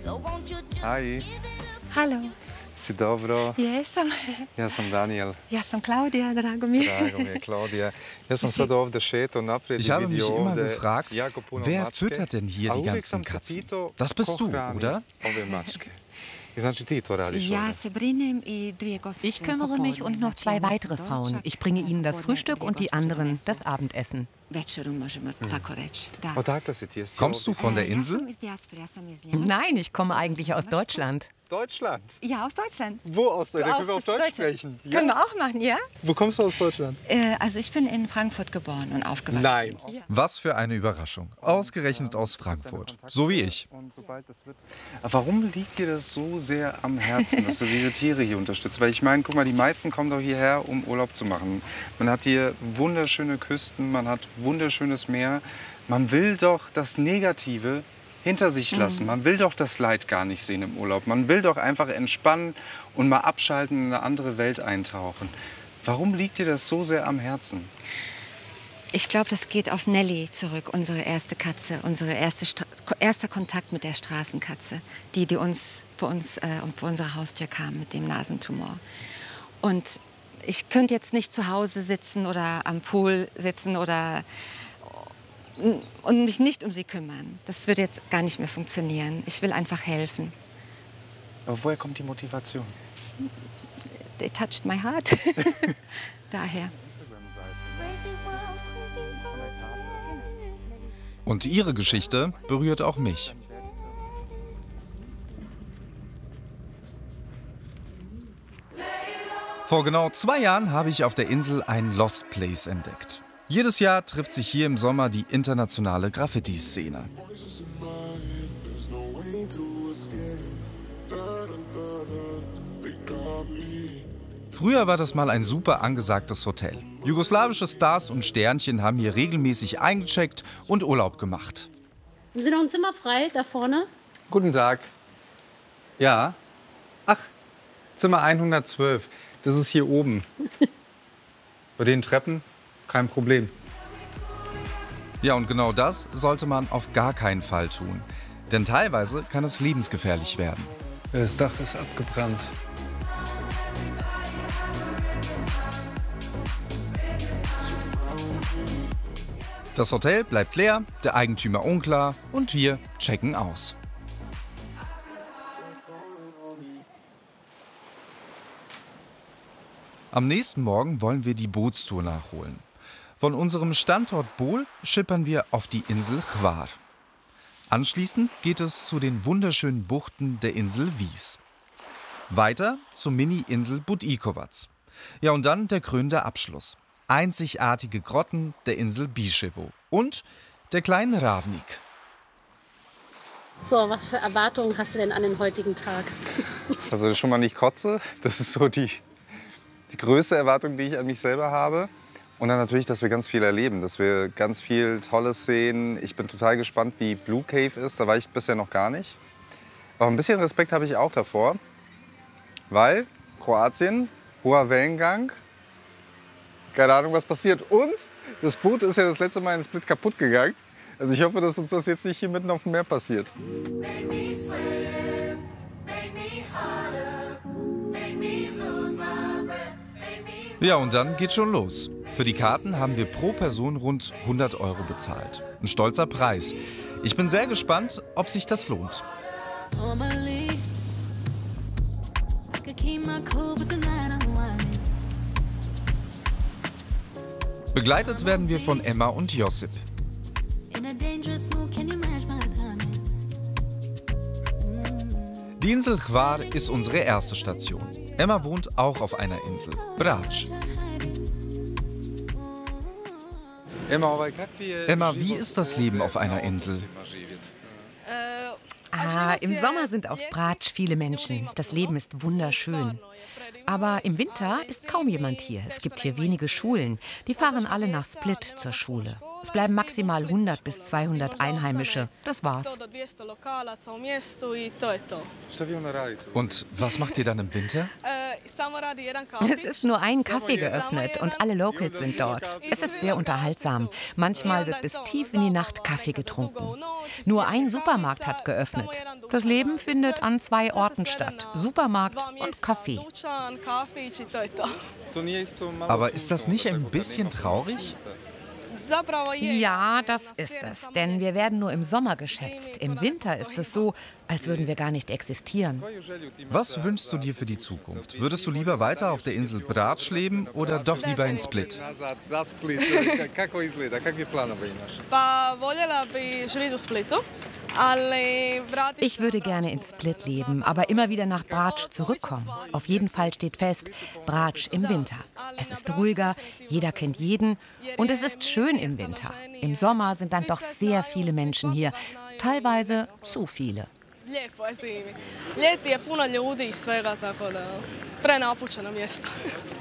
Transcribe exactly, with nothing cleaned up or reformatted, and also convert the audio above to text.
Hi. Halo. Si dobro? Jesam. Ja sam Daniel. Ja sam Claudia, drago mi je. Drago mi je, Claudia. Ja sam sad ovdje šetao naprijed. Ich habe mich immer gefragt, wer füttert denn hier die ganzen Katzen? Das bist du, oder? Ove mačke. I znači ti to radiš Ja ovdje? se brinem i dvije gospođe. Ich kümmere mich und noch zwei weitere Frauen. Ich bringe ihnen das Frühstück und die anderen das Abendessen. Večeru možemo tako reći. Da. Odakle si ti? Jesi Kommst du ovdje? von der Ja sam Insel? iz dijaspore, ja sam iz Njemačke. Nein, ich komme eigentlich aus Deutschland. Deutschland. Ja, aus Deutschland. Wo aus Deutschland? Du Können wir auch auf aus Deutsch Deutschland? sprechen? Können wir auch machen, ja? Wo kommst du aus Deutschland? Äh, also ich bin in Frankfurt geboren und aufgewachsen. Nein. Ja. Was für eine Überraschung. Ausgerechnet aus Frankfurt. So wie ich. Und sobald das wird- Aber warum liegt dir das so sehr am Herzen, dass du diese Tiere hier unterstützt? Weil ich meine, guck mal, die meisten kommen doch hierher, um Urlaub zu machen. Man hat hier wunderschöne Küsten, man hat wunderschönes Meer. Man will doch das Negative hinter sich lassen. Man will doch das Leid gar nicht sehen im Urlaub. Man will doch einfach entspannen und mal abschalten, in eine andere Welt eintauchen. Warum liegt dir das so sehr am Herzen? Ich glaube, das geht auf Nelly zurück, unsere erste Katze, unsere erste Stra erster Kontakt mit der Straßenkatze, die, die uns vor uns äh, und vor unserer Haustür kam mit dem Nasentumor. Und ich könnte jetzt nicht zu Hause sitzen oder am Pool sitzen oder und mich nicht um sie kümmern. Das würde jetzt gar nicht mehr funktionieren. Ich will einfach helfen. Aber woher kommt die Motivation? It touched my heart. Daher. Und ihre Geschichte berührt auch mich. Vor genau zwei Jahren habe ich auf der Insel ein Lost Place entdeckt. Jedes Jahr trifft sich hier im Sommer die internationale Graffiti-Szene. Früher war das mal ein super angesagtes Hotel. Jugoslawische Stars und Sternchen haben hier regelmäßig eingecheckt und Urlaub gemacht. Haben Sie noch ein Zimmer frei da vorne? Guten Tag. Ja. Ach, Zimmer hundertzwölf. Das ist hier oben. Bei den Treppen kein Problem. Ja, und genau das sollte man auf gar keinen Fall tun. Denn teilweise kann es lebensgefährlich werden. Das Dach ist abgebrannt. Das Hotel bleibt leer, der Eigentümer unklar und wir checken aus. Am nächsten Morgen wollen wir die Bootstour nachholen. Von unserem Standort Bol schippern wir auf die Insel Hvar. Anschließend geht es zu den wunderschönen Buchten der Insel Vis. Weiter zur Mini-Insel Budikovac. Ja, und dann der krönende Abschluss. Einzigartige Grotten der Insel Biševo und der kleinen Ravnik. So, was für Erwartungen hast du denn an den heutigen Tag? Also schon mal nicht kotze. Das ist so die, die größte Erwartung, die ich an mich selber habe. Und dann natürlich, dass wir ganz viel erleben, dass wir ganz viel Tolles sehen. Ich bin total gespannt, wie Blue Cave ist. Da war ich bisher noch gar nicht. Aber ein bisschen Respekt habe ich auch davor, weil Kroatien, hoher Wellengang, keine Ahnung, was passiert. Und das Boot ist ja das letzte Mal in Split kaputt gegangen. Also ich hoffe, dass uns das jetzt nicht hier mitten auf dem Meer passiert. Ja, und dann geht schon los. Für die Karten haben wir pro Person rund hundert Euro bezahlt. Ein stolzer Preis. Ich bin sehr gespannt, ob sich das lohnt. Begleitet werden wir von Emma und Josip. Die Insel Hvar ist unsere erste Station. Emma wohnt auch auf einer Insel, Brač. Emma, wie ist das Leben auf einer Insel? Ah, im Sommer sind auf Brač viele Menschen. Das Leben ist wunderschön. Aber im Winter ist kaum jemand hier. Es gibt hier wenige Schulen. Die fahren alle nach Split zur Schule. Es bleiben maximal hundert bis zweihundert Einheimische. Das war's. Und was macht ihr dann im Winter? Es ist nur ein Kaffee geöffnet und alle Locals sind dort. Es ist sehr unterhaltsam. Manchmal wird bis tief in die Nacht Kaffee getrunken. Nur ein Supermarkt hat geöffnet. Das Leben findet an zwei Orten statt: Supermarkt und Kaffee. Aber ist das nicht ein bisschen traurig? Ja, das ist es. Denn wir werden nur im Sommer geschätzt. Im Winter ist es so, als würden wir gar nicht existieren. Was wünschst du dir für die Zukunft? Würdest du lieber weiter auf der Insel Brač leben oder doch lieber in Split? Ich würde gerne in Split leben, aber immer wieder nach Brač zurückkommen. Auf jeden Fall steht fest, Brač im Winter. Es ist ruhiger, jeder kennt jeden und es ist schön im Winter. Im Sommer sind dann doch sehr viele Menschen hier, teilweise zu viele. Lijepo je zimi. Ljeti je puno ljudi i svega, tako da prenapučena mjesta.